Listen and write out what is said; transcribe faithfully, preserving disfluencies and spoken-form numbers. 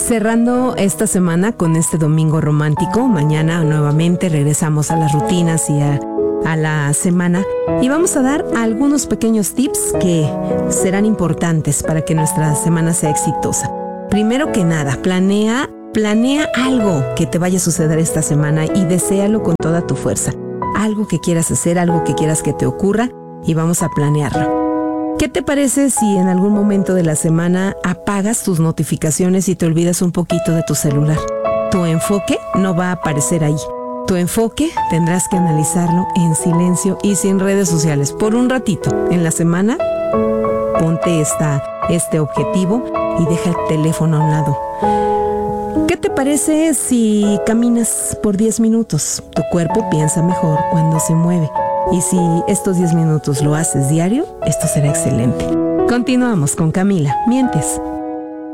cerrando esta semana con este domingo romántico. Mañana nuevamente regresamos a las rutinas y a, a la semana. Y vamos a dar algunos pequeños tips que serán importantes para que nuestra semana sea exitosa. Primero que nada, planea, planea algo que te vaya a suceder esta semana y deséalo con toda tu fuerza. Algo que quieras hacer, algo que quieras que te ocurra y vamos a planearlo. ¿Qué te parece si en algún momento de la semana apagas tus notificaciones y te olvidas un poquito de tu celular? Tu enfoque no va a aparecer ahí. Tu enfoque tendrás que analizarlo en silencio y sin redes sociales. Por un ratito en la semana, ponte esta, este objetivo y deja el teléfono a un lado. ¿Qué te parece si caminas por diez minutos? Tu cuerpo piensa mejor cuando se mueve. Y si estos diez minutos lo haces diario, esto será excelente. Continuamos con Camila Mientes.